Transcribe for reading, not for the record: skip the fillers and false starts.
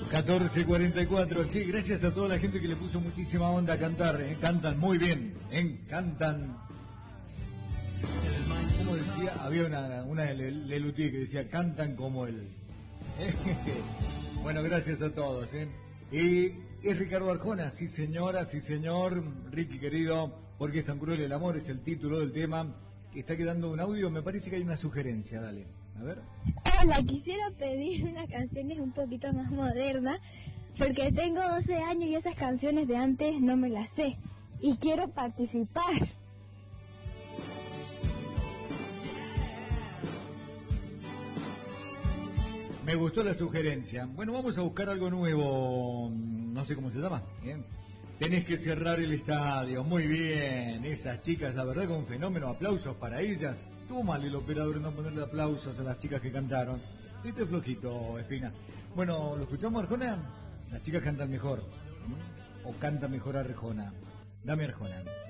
14:44. Che, gracias a toda la gente que le puso muchísima onda a cantar. Cantan muy bien. Cantan. Como decía, había una de Lelutier que decía, cantan como él. Bueno, gracias a todos. Es Ricardo Arjona, sí señora, sí señor. Ricky querido, ¿por qué es tan cruel el amor? Es el título del tema. Que está quedando un audio, me parece que hay una sugerencia, dale, a ver. Hola, quisiera pedir unas canciones un poquito más modernas, porque tengo 12 años y esas canciones de antes no me las sé, y quiero participar. Me gustó la sugerencia. Bueno, vamos a buscar algo nuevo, no sé cómo se llama, ¿bien? Tenés que cerrar el estadio, muy bien, esas chicas, la verdad que un fenómeno, aplausos para ellas. Tuvo mal el operador en no ponerle aplausos a las chicas que cantaron. Este flojito, Espina. Bueno, ¿lo escuchamos, Arjona? Las chicas cantan mejor, o canta mejor Arjona. Dame Arjona.